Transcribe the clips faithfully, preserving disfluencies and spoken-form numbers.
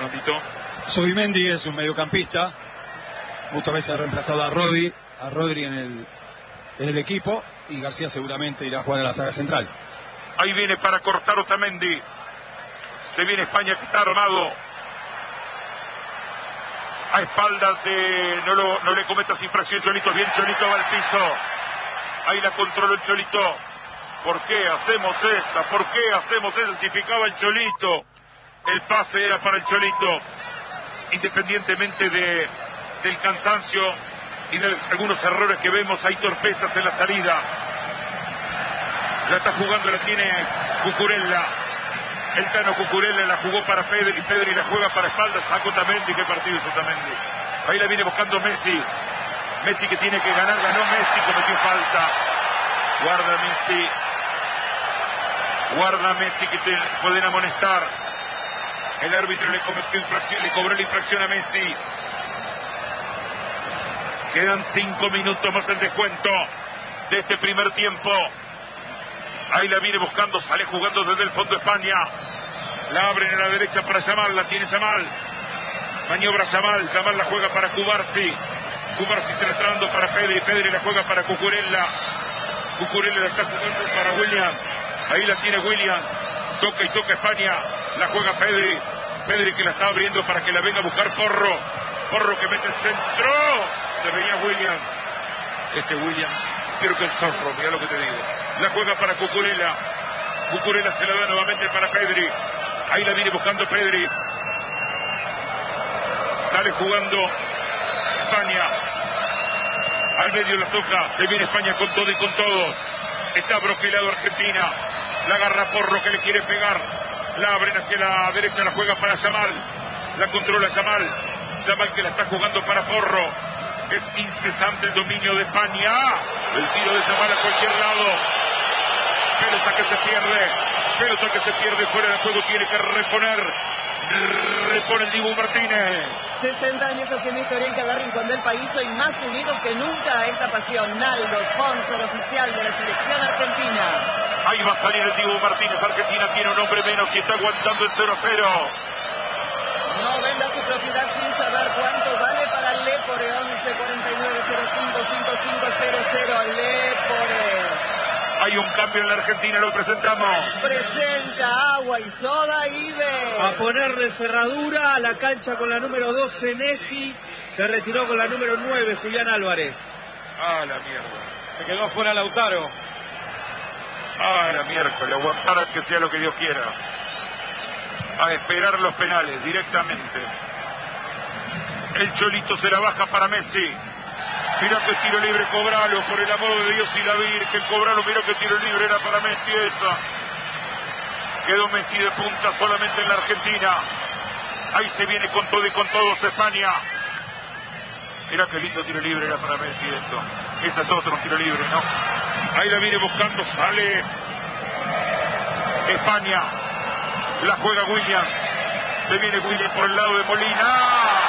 ¿no, Tito? Zubimendi es un mediocampista, muchas veces ha reemplazado a Rodri, a Rodri en el, en el equipo, y García seguramente irá a jugar a la saga central. Ahí viene para cortar Otamendi. Se viene España, que está armado. A espaldas de... No, lo, no le cometas infracción, Cholito. Bien, Cholito va al piso. Ahí la controló el Cholito. ¿Por qué hacemos esa? ¿Por qué hacemos esa? Si picaba el Cholito. El pase era para el Cholito. Independientemente de, del cansancio y de algunos errores que vemos, hay torpezas en la salida. La está jugando, la tiene Cucurella. El Tano Cucurella la jugó para Pedri. Pedri la juega para espaldas. Sacó Otamendi. ¿Qué partido hizo Otamendi? Ahí la viene buscando Messi. Messi que tiene que ganar. Ganó Messi. Cometió falta. Guarda Messi. Guarda Messi que te pueden amonestar. El árbitro le cometió infracción. Le cobró la infracción a Messi. Quedan cinco minutos más el descuento de este primer tiempo. Ahí la viene buscando, sale jugando desde el fondo España. La abren a la derecha para Yamal, la tiene Yamal. Maniobra Yamal, Yamal la juega para Cubarsi. Cubarsi se la está dando para Pedri, Pedri la juega para Cucurella. Cucurella la está jugando para Williams. Ahí la tiene Williams. Toca y toca España. La juega Pedri. Pedri que la está abriendo para que la venga a buscar Porro. Porro que mete el centro. Se veía Williams. Este Williams, creo que el zorro, mira lo que te digo. La juega para Cucurella. Cucurella se la da nuevamente para Pedri. Ahí la viene buscando Pedri. Sale jugando España. Al medio la toca. Se viene España con todo y con todos. Está broquelado Argentina. La agarra Porro que le quiere pegar. La abren hacia la derecha. La juega para Yamal. La controla Yamal. Yamal que la está jugando para Porro. Es incesante el dominio de España. El tiro de Yamal a cualquier lado. Pelota que se pierde, pelota que se pierde fuera de juego, tiene que reponer, repone el Dibu Martínez. sesenta años haciendo historia en cada rincón del país, hoy más unidos que nunca a esta pasión. Naldo, sponsor oficial de la selección argentina. Ahí va a salir el Dibu Martínez, Argentina tiene un hombre menos y está aguantando el cero a cero. No vendas tu propiedad sin saber cuánto vale para Lepore, once cuarenta y nueve cero cinco cinco cinco cero cero, Lepore. Hay un cambio en la Argentina, lo presentamos. Presenta Agua y Soda Ibe. A ponerle cerradura a la cancha con la número doce, Nefi. Se retiró con la número nueve, Julián Álvarez. Ah, la mierda. Se quedó afuera Lautaro. Ah, la miércoles, aguantar a que sea lo que Dios quiera. A esperar los penales directamente. El Cholito se la baja para Messi. Mirá que tiro libre, cobralo, por el amor de Dios y la Virgen, cobralo, mirá que tiro libre era para Messi esa. Quedó Messi de punta solamente en la Argentina. Ahí se viene con todo y con todos España. Mirá que lindo tiro libre era para Messi eso. Ese es otro tiro libre, ¿no? Ahí la viene buscando, sale España. La juega William. Se viene William por el lado de Molina.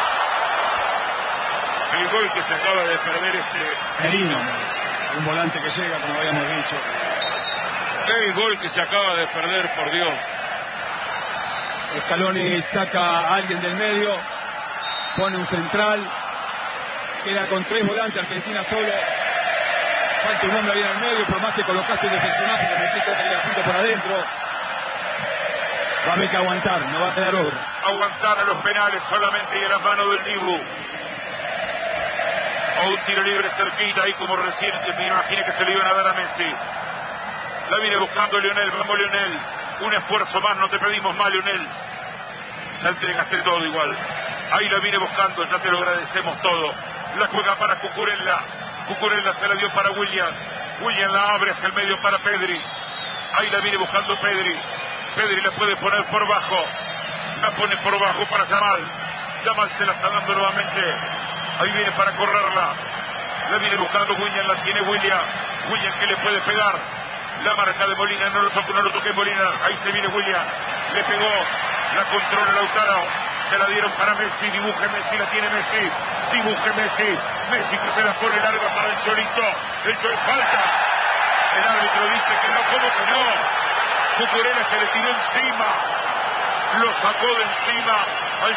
El gol que se acaba de perder este... Merino, un volante que llega, como habíamos dicho. El gol que se acaba de perder, por Dios. Scaloni saca a alguien del medio, pone un central, queda con tres volantes, Argentina solo. Falta un hombre ahí en el medio, por más que colocaste un defensional, porque metiste a la punta por adentro. Va a haber que aguantar, no va a quedar obra. Aguantar a los penales solamente y a las manos del Dibu. O un tiro libre cerquita, ahí como recién me imaginé que se le iban a dar a Messi. La viene buscando Lionel, vamos Lionel. Un esfuerzo más, no te pedimos más Lionel. La entregaste todo igual. Ahí la viene buscando, ya te lo agradecemos todo. La juega para Cucurella. Cucurella se la dio para William. William la abre hacia el medio para Pedri. Ahí la viene buscando Pedri. Pedri la puede poner por bajo. La pone por bajo para Yamal. Yamal se la está dando nuevamente. Ahí viene para correrla. La viene buscando William, la tiene William. William que le puede pegar. La marca de Molina, no lo, no lo toque Molina. Ahí se viene William. Le pegó. La controla Lautaro. Se la dieron para Messi. Dibuje Messi, la tiene Messi. Dibuje Messi. Messi que se la pone larga para el Cholito. El Cholito falta. El árbitro dice que no, ¿cómo que no? Cucurella se le tiró encima. Lo sacó de encima.